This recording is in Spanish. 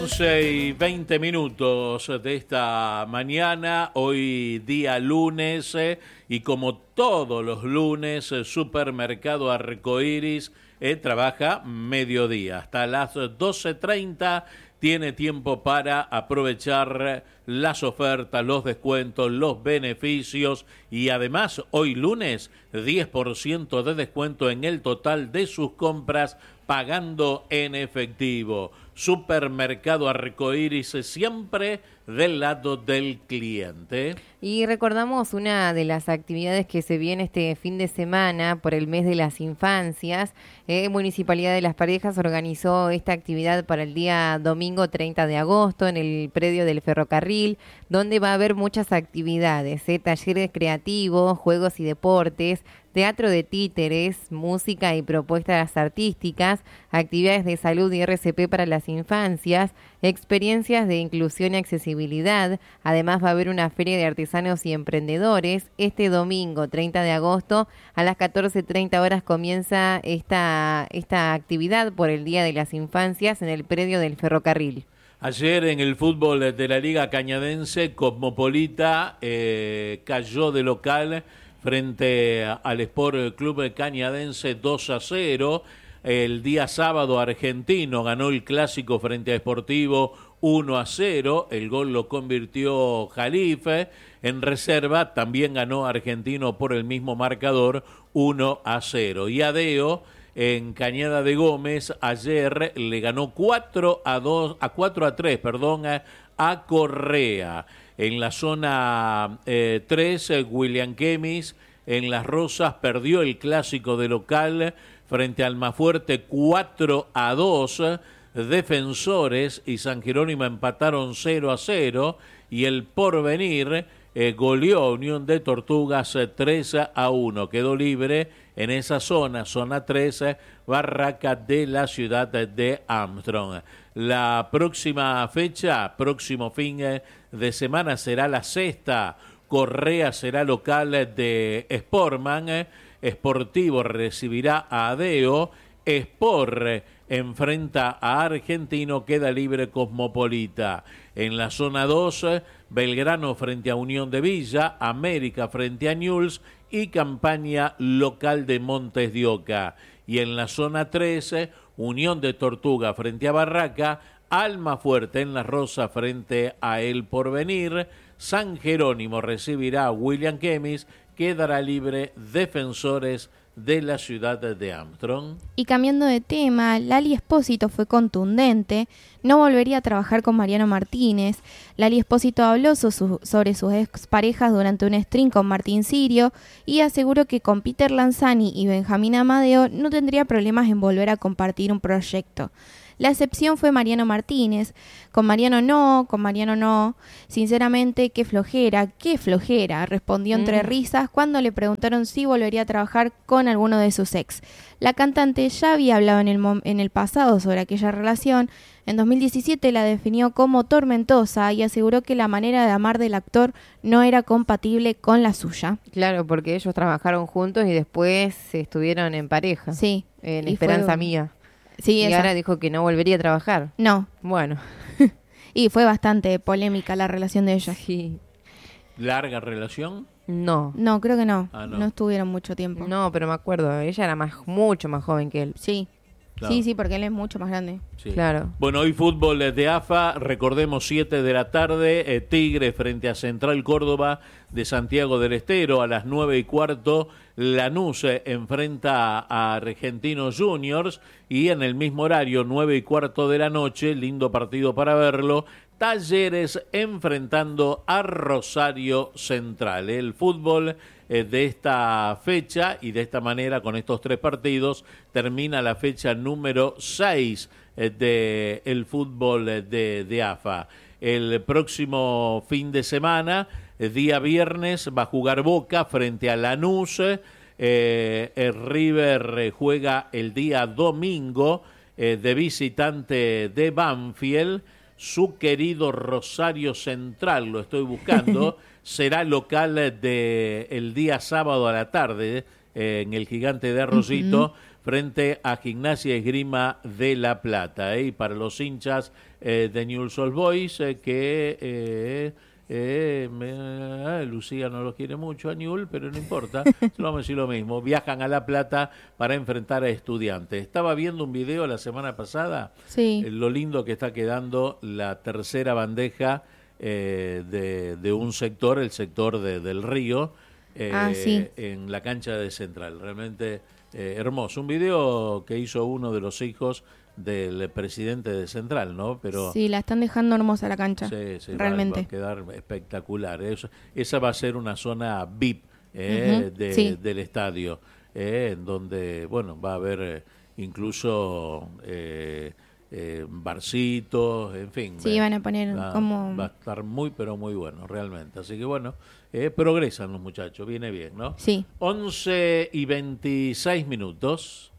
11:20 de esta mañana, hoy día lunes, y como todos los lunes, Supermercado Arcoiris trabaja mediodía. Hasta las 12:30 tiene tiempo para aprovechar las ofertas, los descuentos, los beneficios y además hoy lunes 10% de descuento en el total de sus compras pagando en efectivo. Supermercado Arcoiris, siempre del lado del cliente. Y recordamos una de las actividades que se viene este fin de semana por el mes de las infancias. Municipalidad de Las Parejas organizó esta actividad para el día domingo 30 de agosto en el predio del ferrocarril, donde va a haber muchas actividades, talleres creativos, juegos y deportes, teatro de títeres, música y propuestas artísticas, actividades de salud y RCP para las infancias, experiencias de inclusión y accesibilidad. Además va a haber una feria de artesanos y emprendedores. Este domingo 30 de agosto a las 14:30 horas comienza esta actividad por el Día de las Infancias en el predio del ferrocarril. Ayer en el fútbol de la Liga Cañadense, Cosmopolita cayó de local frente al Sport Club Cañadense 2-0. El día sábado Argentino ganó el clásico frente a Sportivo 1-0. El gol lo convirtió Jalife. En reserva también ganó Argentino por el mismo marcador 1-0. Y Adeo en Cañada de Gómez ayer le ganó 4-3 a Correa. En la zona 3, William Kemis en Las Rosas perdió el clásico de local frente al Almafuerte 4-2. Defensores y San Jerónimo empataron 0-0 y el Porvenir goleó a Unión de Tortugas 3-1. Quedó libre en esa zona 3, Barraca de la ciudad de Armstrong. La próxima fecha, próximo fin de semana será la sexta. Correa será local de Sportman. Sportivo recibirá a Adeo. Sport enfrenta a Argentino, queda libre Cosmopolita. En la zona 2, Belgrano frente a Unión de Villa, América frente a Newell's y Campaña local de Montes de Oca. Y en la zona 3, Unión de Tortuga frente a Barraca, Almafuerte en Las Rosas frente a El Porvenir, San Jerónimo recibirá a William Kemis, quedará libre Defensores de la ciudad de Armstrong. Y cambiando de tema, Lali Espósito fue contundente, no volvería a trabajar con Mariano Martínez. Lali Espósito habló sobre sus exparejas durante un stream con Martín Sirio y aseguró que con Peter Lanzani y Benjamín Amadeo no tendría problemas en volver a compartir un proyecto. La excepción fue Mariano Martínez. Con Mariano no. Sinceramente, qué flojera, respondió entre risas cuando le preguntaron si volvería a trabajar con alguno de sus ex. La cantante ya había hablado en el pasado sobre aquella relación. En 2017 la definió como tormentosa y aseguró que la manera de amar del actor no era compatible con la suya. Claro, porque ellos trabajaron juntos y después estuvieron en pareja. Sí. En Esperanza Mía. Sí, y ahora dijo que no volvería a trabajar. No. Bueno. Y fue bastante polémica la relación de ellos. Sí. ¿Larga relación? No, creo que no. No. No estuvieron mucho tiempo. No, pero me acuerdo, ella era mucho más joven que él. Sí. Claro. Sí, porque él es mucho más grande. Sí. Claro. Bueno, hoy fútbol de AFA, recordemos 7 de la tarde, Tigre frente a Central Córdoba de Santiago del Estero. A las 9:15, Lanús enfrenta a Argentinos Juniors y en el mismo horario, 9:15 de la noche, lindo partido para verlo, Talleres enfrentando a Rosario Central. El fútbol de esta fecha y de esta manera, con estos 3 partidos, termina la fecha número 6 del fútbol de AFA. El próximo fin de semana, día viernes, va a jugar Boca frente a Lanús. El River juega el día domingo de visitante de Banfield. Su querido Rosario Central, lo estoy buscando, será local el día sábado a la tarde en el Gigante de Arroyito frente a Gimnasia y Esgrima de La Plata. Y para los hinchas de Newell's Old Boys, Lucía no los quiere mucho a Newell, pero no importa, se lo vamos a decir lo mismo. Viajan a La Plata para enfrentar a Estudiantes. Estaba viendo un video la semana pasada, sí. Lo lindo que está quedando la tercera bandeja de un sector, el sector del Río, sí. en la cancha de Central. Realmente hermoso. Un video que hizo uno de los hijos del presidente de Central, ¿no? Pero sí, la están dejando hermosa la cancha, sí, realmente. va a quedar espectacular. Esa va a ser una zona VIP sí. del estadio, en donde, bueno, va a haber incluso barcitos, en fin. Sí, van a poner como... Va a estar muy, pero muy bueno, realmente. Así que, bueno, progresan los muchachos, viene bien, ¿no? Sí. 11:26.